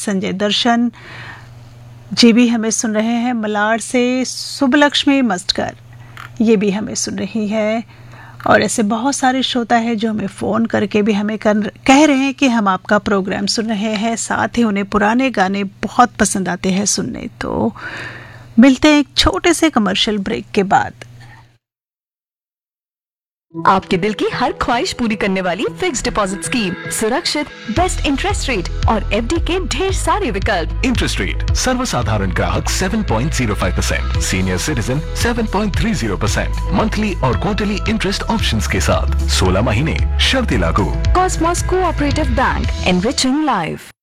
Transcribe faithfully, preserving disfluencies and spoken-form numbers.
संजय दर्शन जी भी हमें सुन रहे हैं। मलाड से सुबलक्ष्मी मस्टकर ये भी हमें सुन रही है। और ऐसे बहुत सारे श्रोता हैं जो हमें फ़ोन करके भी हमें कर, कह रहे हैं कि हम आपका प्रोग्राम सुन रहे हैं, साथ ही उन्हें पुराने गाने बहुत पसंद आते हैं सुनने। तो मिलते हैं एक छोटे से कमर्शियल ब्रेक के बाद। आपके दिल की हर ख्वाहिश पूरी करने वाली फिक्स डिपॉजिट स्कीम, सुरक्षित, बेस्ट इंटरेस्ट रेट और एफडी के ढेर सारे विकल्प। इंटरेस्ट रेट सर्वसाधारण ग्राहक सात पॉइंट शून्य पाँच परसेंट, सीनियर सिटीजन सात पॉइंट तीस परसेंट, मंथली और क्वार्टरली इंटरेस्ट ऑप्शंस के साथ सोलह महीने, शर्तें लागू। Cosmos cooperative bank, enriching life.